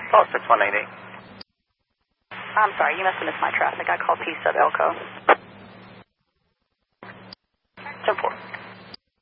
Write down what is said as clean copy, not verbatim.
Oh, 6188. I'm sorry, you must have missed my traffic. I called P-Sub Elko. 10-4.